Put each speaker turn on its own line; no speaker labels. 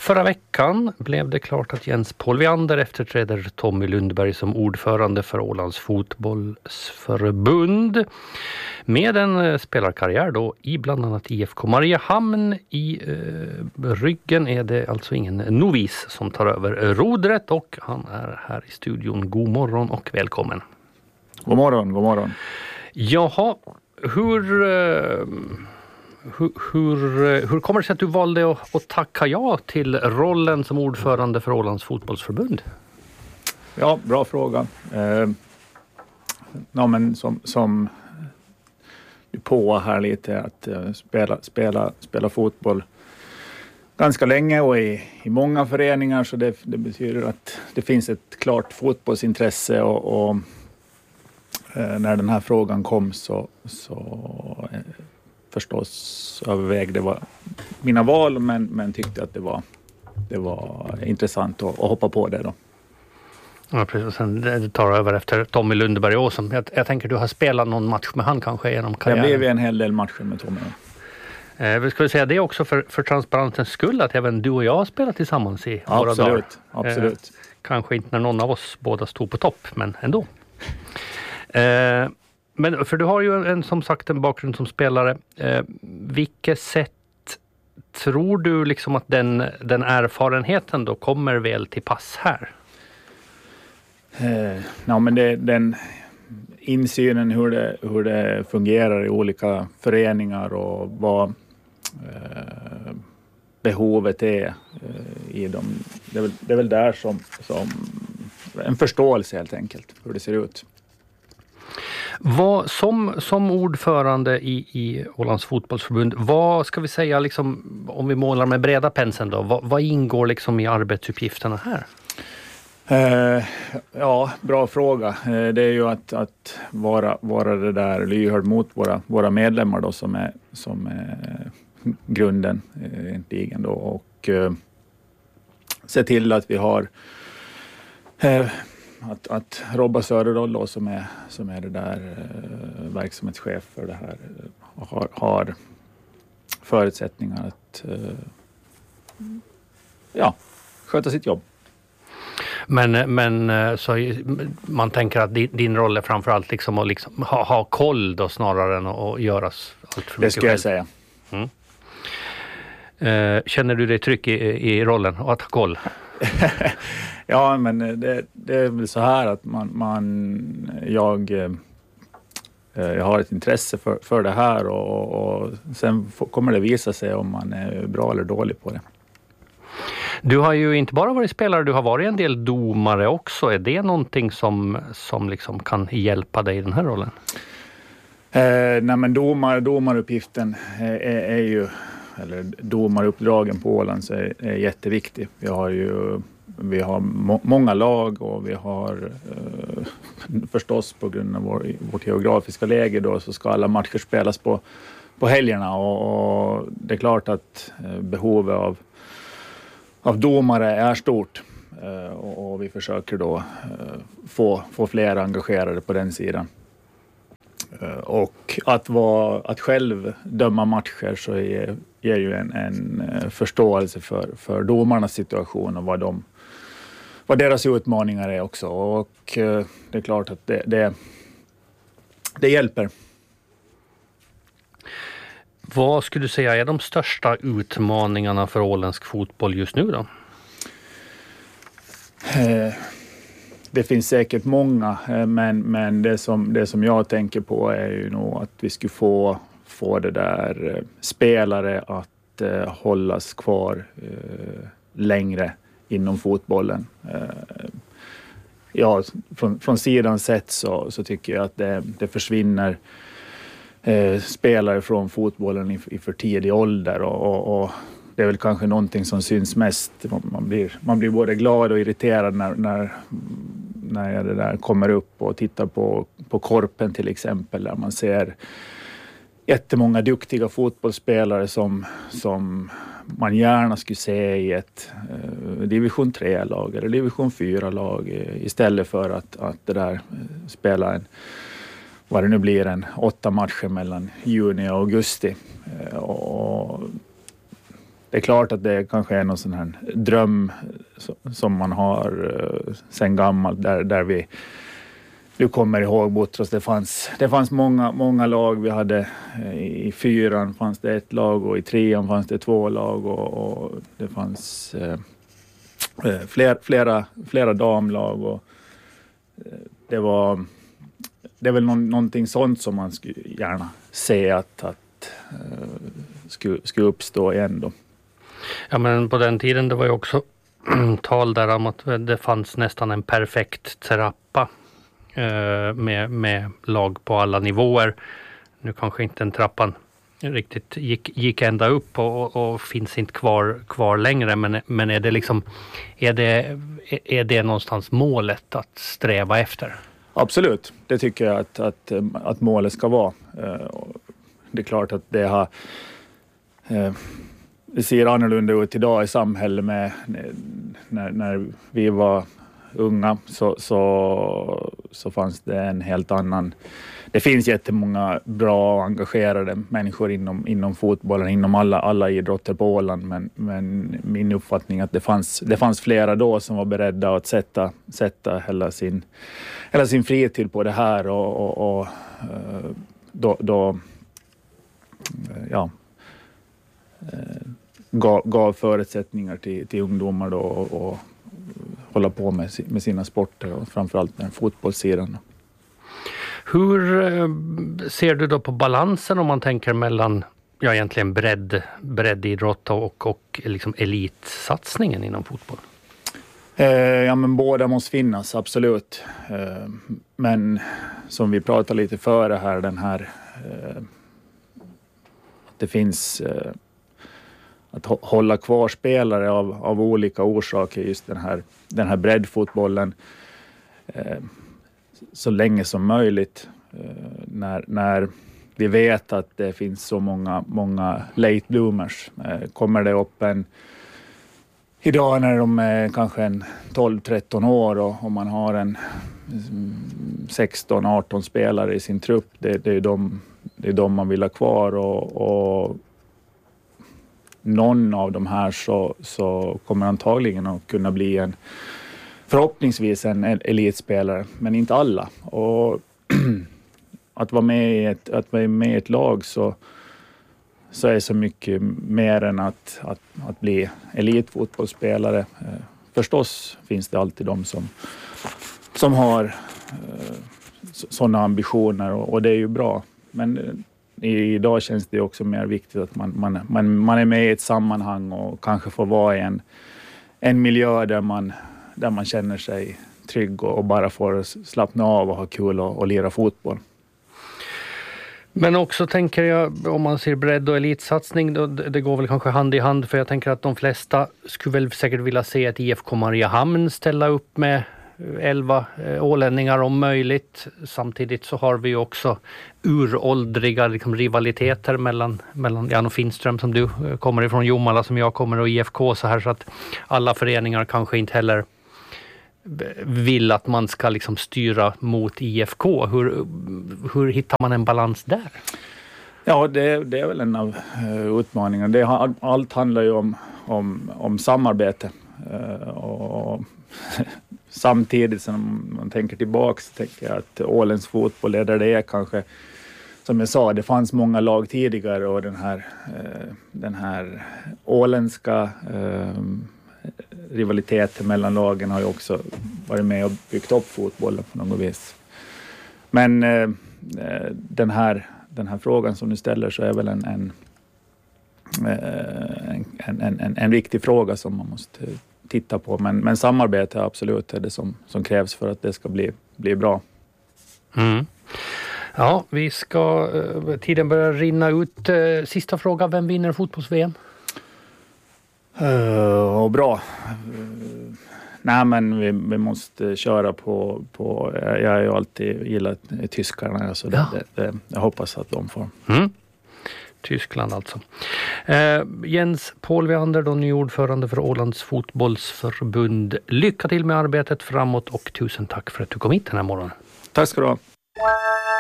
Förra veckan blev det klart att Jens Paul Viander efterträder Tommy Lundberg som ordförande för Ålands fotbollsförbund. Med en spelarkarriär då i bland annat IFK Mariehamn i ryggen är det alltså ingen novis som tar över rodret, och han är här i studion. God morgon och välkommen.
God morgon, god morgon.
Jaha, hur kommer det sig att du valde att tacka ja till rollen som ordförande för Ålands fotbollsförbund?
Ja, bra fråga. Men som du på här lite att spela fotboll ganska länge och i många föreningar, så det betyder att det finns ett klart fotbollsintresse och när den här frågan kom så förstås övervägde mina val, men tyckte att det var intressant att hoppa på det då.
Ja, precis. Sen det tar över efter Tommy Lundberg också. Jag tänker du har spelat någon match med han kanske genom karriären.
Det blev en hel del matcher med Tommy.
Vi skulle säga det också för transparentens skull, att även du och jag har spelat tillsammans i våra dagar.
Absolut.
Kanske inte när någon av oss båda stod på topp, men ändå. Men för du har ju som sagt en bakgrund som spelare. Vilket sätt tror du liksom att den erfarenheten då kommer väl till pass här?
Men den insynen hur det fungerar i olika föreningar och vad behovet är i dem. Det är väl där som en förståelse helt enkelt hur det ser ut.
Som ordförande i Ålands fotbollsförbund, vad ska vi säga liksom, om vi målar med breda penseln då, vad ingår liksom i arbetsuppgifterna här?
Bra fråga. Det är ju att vara det där lyhörd mot våra medlemmar då som är grunden egentligen då, och se till att vi har att Robba Söderdahl då, som är det där verksamhetschef för det här, har förutsättningar att sköta sitt jobb.
Men så man tänker att din roll är framförallt liksom att liksom ha koll då, snarare än att göra allt för mycket.
Det ska jag säga.
Mm. Känner du dig trygg i rollen och att ha koll?
Ja, men det är väl så här att jag har ett intresse för det här och sen kommer det visa sig om man är bra eller dålig på det.
Du har ju inte bara varit spelare, du har varit en del domare också. Är det någonting som liksom kan hjälpa dig i den här rollen?
Men domaruppgiften är ju, eller domaruppdragen på Åland är jätteviktig. Vi har många lag och vi har förstås på grund av vårt geografiska läge då, så ska alla matcher spelas på helgerna, och det är klart att behovet av domare är stort, och vi försöker då få fler engagerade på den sidan. Och att själv döma matcher så ger ju en förståelse för domarnas situation och vad deras utmaningar är också. Och det är klart att det hjälper.
Vad skulle du säga är de största utmaningarna för åländsk fotboll just nu då?
Det finns säkert många, men det som jag tänker på är ju nog att vi skulle få det där spelare att hållas kvar längre inom fotbollen. Från sidan sett så tycker jag att det försvinner spelare från fotbollen i för tidig ålder, och det är väl kanske någonting som syns mest. Man blir både glad och irriterad när det där kommer upp, och tittar på Korpen till exempel, där man ser jättemånga duktiga fotbollsspelare som man gärna skulle se i ett division 3-lag eller division 4-lag, istället för att det där spela vad det nu blir, 8 matcher mellan juni och augusti. Och det är klart att det kanske är någon sån här dröm som man har sen gammalt där vi du kommer ihåg Botros, det fanns många lag. Vi hade i 4:an fanns det ett lag och i 3:an fanns det 2 lag och det fanns flera damlag och det är väl någonting sånt som man skulle gärna se att skulle uppstå igen då.
Ja, men på den tiden det var ju också tal där om att det fanns nästan en perfekt trappa med lag på alla nivåer. Nu kanske inte den trappan riktigt gick ända upp och finns inte kvar längre, men är det liksom är det någonstans målet att sträva efter?
Absolut, det tycker jag att målet ska vara. Det är klart att det ser annorlunda ut idag i samhället med när vi var unga så fanns det en helt annan. Det finns jättemånga bra och engagerade människor inom fotbollen, inom alla idrotter på Åland, men min uppfattning är att det fanns flera då som var beredda att sätta hela sin fritid på det här och då gav förutsättningar till ungdomar då och hålla på med sina sporter och framförallt den fotbollssidan.
Hur ser du då på balansen om man tänker mellan egentligen breddidrott och liksom elitsatsningen inom fotboll?
Ja, men båda måste finnas, absolut. Men som vi pratade lite före här, det finns att hålla kvar spelare av olika orsaker, just den här breddfotbollen så länge som möjligt. När vi vet att det finns så många late bloomers. Kommer det upp idag när de är kanske 12-13 år och man har en 16-18 spelare i sin trupp, det är de man vill ha kvar och någon av de här så kommer antagligen att kunna bli förhoppningsvis en elitspelare, men inte alla. Och att vara med i ett lag så är så mycket mer än att bli elitfotbollsspelare. Förstås finns det alltid de som har sådana ambitioner och det är ju bra. Men idag känns det också mer viktigt att man är med i ett sammanhang och kanske får vara i en miljö där man känner sig trygg och bara får slappna av och ha kul och lira fotboll.
Men också tänker jag, om man ser bredd- och elitsatsning, då, det går väl kanske hand i hand, för jag tänker att de flesta skulle väl säkert vilja se ett IFK Mariehamn ställa upp med 11 ålänningar om möjligt. Samtidigt så har vi ju också uråldriga liksom, rivaliteter mellan Jan och Finström, som du kommer ifrån, Jomala som jag kommer, och IFK, så här, så att alla föreningar kanske inte heller vill att man ska liksom styra mot IFK. Hur hittar man en balans där?
Ja, det är väl en av utmaningarna. Allt handlar ju om samarbete. Och samtidigt som man tänker tillbaka så tänker jag att Ålens fotboll är där det är kanske, som jag sa, det fanns många lag tidigare och den här åländska rivaliteten mellan lagen har ju också varit med och byggt upp fotbollen på något vis. Men den här frågan som du ställer så är väl en viktig fråga som man måste titta på. Men samarbete är absolut det som krävs för att det ska bli bra.
Mm. Ja, tiden börjar rinna ut. Sista fråga, vem vinner fotbolls-VM?
Bra. Nej, men vi måste köra på jag har ju alltid gillat tyskarna, så jag hoppas att de får.
Tyskland alltså. Jens Paul Weander, då ny ordförande för Ålands fotbollsförbund. Lycka till med arbetet framåt och tusen tack för att du kom hit den här morgonen.
Tack ska du ha.